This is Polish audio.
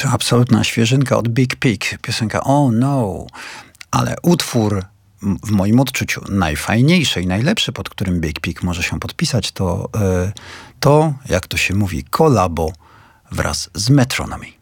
To absolutna świeżynka od Big Pig. Piosenka Oh No. Ale utwór w moim odczuciu najfajniejszy i najlepszy, pod którym Big Pig może się podpisać, to jak to się mówi, kolabo wraz z Metronomy.